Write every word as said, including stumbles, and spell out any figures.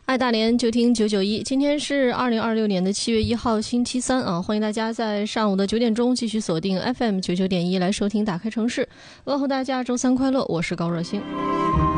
爱大连就听九九一，今天是二零二六年的七月一号星期三啊，欢迎大家在上午的九点钟继续锁定 F M 九九点一来收听打开城市，问候大家周三快乐，我是高若星。